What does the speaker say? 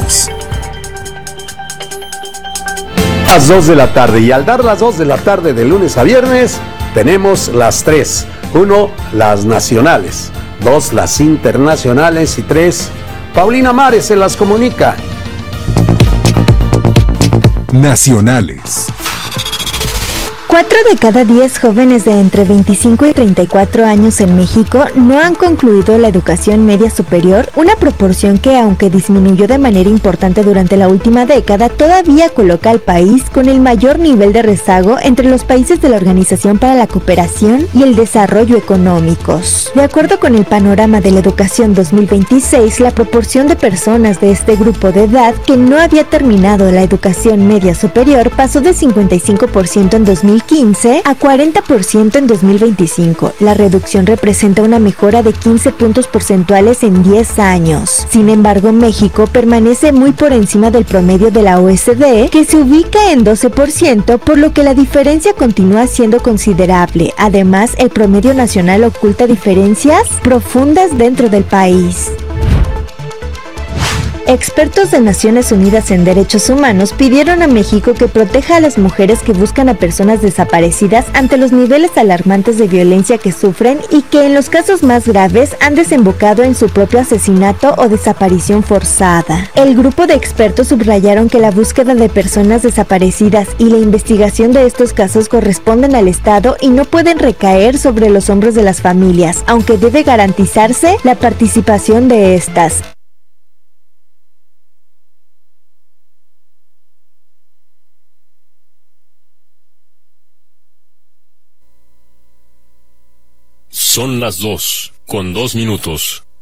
Continuamos. Las 2 de la tarde, y al dar las 2 de la tarde de lunes a viernes tenemos las 3. 1, las nacionales. 2, las internacionales. Y 3, Paulina Mares se las comunica. Nacionales. 4 de cada 10 jóvenes de entre 25 y 34 años en México no han concluido la educación media superior, una proporción que, aunque disminuyó de manera importante durante la última década, todavía coloca al país con el mayor nivel de rezago entre los países de la Organización para la Cooperación y el Desarrollo Económicos. De acuerdo con el Panorama de la Educación 2026, la proporción de personas de este grupo de edad que no había terminado la educación media superior pasó de 55% en 2015 a 40% en 2025. La reducción representa una mejora de 15 puntos porcentuales en 10 años. Sin embargo, México permanece muy por encima del promedio de la OECD, que se ubica en 12%, por lo que la diferencia continúa siendo considerable. Además, el promedio nacional oculta diferencias profundas dentro del país. Expertos de Naciones Unidas en Derechos Humanos pidieron a México que proteja a las mujeres que buscan a personas desaparecidas ante los niveles alarmantes de violencia que sufren y que en los casos más graves han desembocado en su propio asesinato o desaparición forzada. El grupo de expertos subrayaron que la búsqueda de personas desaparecidas y la investigación de estos casos corresponden al Estado y no pueden recaer sobre los hombros de las familias, aunque debe garantizarse la participación de estas. Son las 2:02.